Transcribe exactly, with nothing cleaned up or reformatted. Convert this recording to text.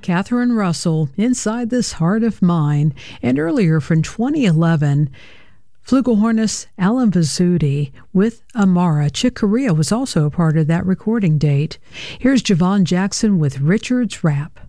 Catherine Russell, Inside This Heart of Mine. And earlier from twenty eleven, flugelhornist Alan Vizzuti with Amara. Chick Corea was also a part of that recording date. Here's Javon Jackson with Richard's Rap.